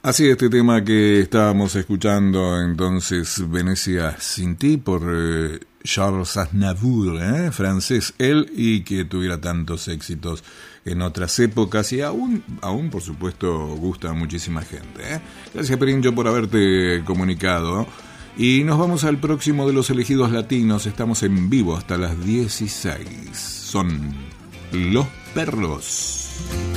Así, este tema que estábamos escuchando entonces, Venecia sin ti, por Charles Aznavour, francés él, y que tuviera tantos éxitos en otras épocas y aún por supuesto gusta a muchísima gente. Gracias, Perincho, por haberte comunicado. Y nos vamos al próximo de los elegidos latinos. Estamos en vivo hasta las 16. Son Los Perros.